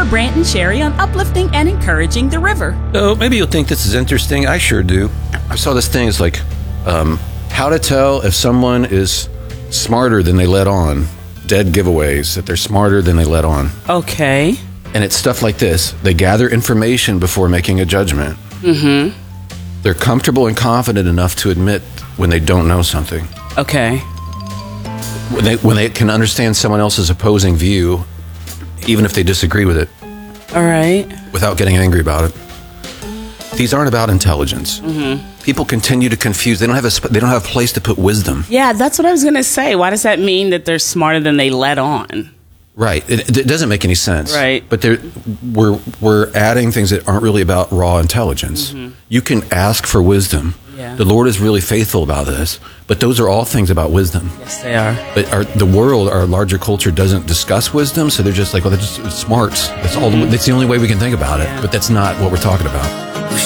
Brant and Sherry on uplifting and encouraging the river. So maybe you'll think this is interesting. I sure do. I saw this thing. It's like how to tell if someone is smarter than they let on. Dead giveaways that they're smarter than they let on. Okay. And it's stuff like this. They gather information before making a judgment. Mm-hmm. They're comfortable and confident enough to admit when they don't know something. Okay. When they can understand someone else's opposing view, even if they disagree with it. All right. Without getting angry about it. These aren't about intelligence. Mm-hmm. People continue to confuse. They don't have a place to put wisdom. Yeah, that's what I was going to say. Why does that mean that they're smarter than they let on? Right. It doesn't make any sense. Right. But we're adding things that aren't really about raw intelligence. Mm-hmm. You can ask for wisdom. Yeah. The Lord is really faithful about this. But those are all things about wisdom. Yes, they are. But the world, our larger culture, doesn't discuss wisdom, so they're just like, well, they're just smarts. That's all. That's the only way we can think about it. But that's not what we're talking about.